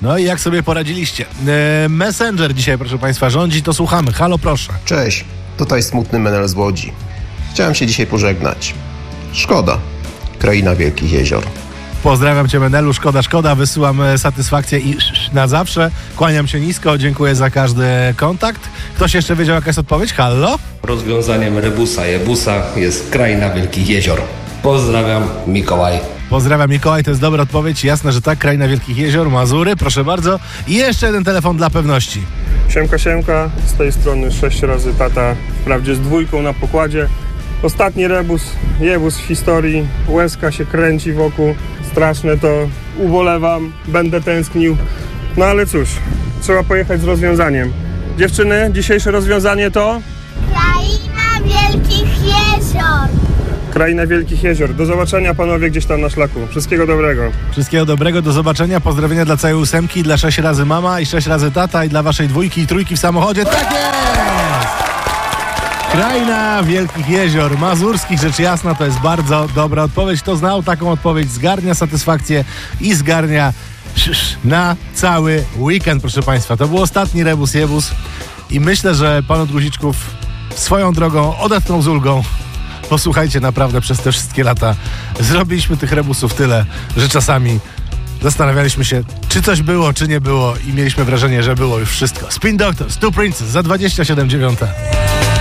No i jak sobie poradziliście? Messenger dzisiaj, proszę Państwa, rządzi, to słuchamy. Halo, proszę. Cześć, tutaj smutny Menel z Łodzi. Chciałem się dzisiaj pożegnać. Szkoda. Kraina Wielkich Jezior. Pozdrawiam Cię, Menelu, szkoda, wysyłam satysfakcję i na zawsze. Kłaniam się nisko, dziękuję za każdy kontakt. Ktoś jeszcze wiedział, jaka jest odpowiedź? Halo? Rozwiązaniem rebusa jebusa jest Kraina Wielkich Jezior. Pozdrawiam, Mikołaj. Pozdrawiam, Mikołaj, to jest dobra odpowiedź. Jasne, że tak, Kraina Wielkich Jezior, Mazury, proszę bardzo. I jeszcze jeden telefon dla pewności. Siemka, z tej strony 6 razy tata, wprawdzie z 2 na pokładzie. Ostatni rebus, jebus w historii, łezka się kręci wokół, straszne to, ubolewam, będę tęsknił. No ale cóż, trzeba pojechać z rozwiązaniem. Dziewczyny, dzisiejsze rozwiązanie to? Kraina Wielkich Jezior. Kraina Wielkich Jezior. Do zobaczenia, panowie, gdzieś tam na szlaku. Wszystkiego dobrego. Wszystkiego dobrego, do zobaczenia. Pozdrowienia dla całej 8, dla 6 razy mama i 6 razy tata i dla waszej 2 i 3 w samochodzie. Tak jest! Kraina Wielkich Jezior Mazurskich, rzecz jasna, to jest bardzo dobra odpowiedź. Kto znał taką odpowiedź, zgarnia satysfakcję i zgarnia na cały weekend, proszę Państwa. To był ostatni rebus jebus i myślę, że pan od guziczków swoją drogą odetchnął z ulgą. Posłuchajcie, naprawdę przez te wszystkie lata zrobiliśmy tych rebusów tyle, że czasami zastanawialiśmy się, czy coś było, czy nie było i mieliśmy wrażenie, że było już wszystko. Spin Doctors, Two Princes za 27,9.